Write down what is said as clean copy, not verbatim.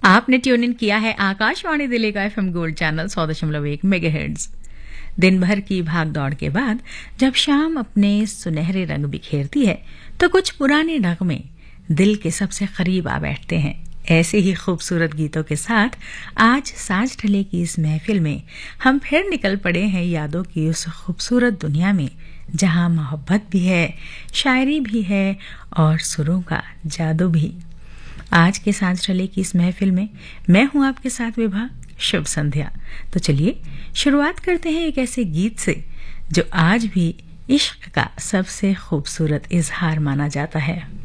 आपने tune in किया है आकाशवाणी दिल्ली का एफएम गोल्ड चैनल 100.1 मेगाहर्ट्ज। दिन भर की भाग दौड़ के बाद जब शाम अपने सुनहरे रंग बिखेरती है तो कुछ पुराने नगमे दिल के सबसे करीब आ बैठते हैं। ऐसे ही खूबसूरत गीतों के साथ आज साँझ ढले की इस महफिल में हम फिर निकल पड़े हैं यादों की उस खूबसूरत दुनिया में जहां मोहब्बत भी है, शायरी भी है और सुरों का जादू भी। आज के साँझ ढले की इस महफिल में मैं हूं आपके साथ विभा। शुभ संध्या। तो चलिए शुरुआत करते हैं एक ऐसे गीत से जो आज भी इश्क का सबसे खूबसूरत इजहार माना जाता है।